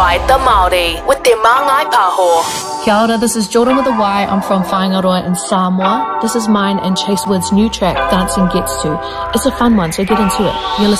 by the Māori with their Māngai Pāho. Kia ora, this is Jordan with a Y. I'm from Whaingaroa in Samoa. This is mine and Chase Wood's new track, Dancing Gets To. It's a fun one, so get into it. You're listening